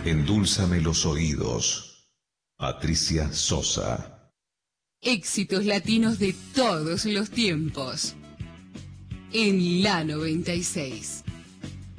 Endúlzame los oídos. Patricia Sosa. Éxitos latinos de todos los tiempos. En la 96.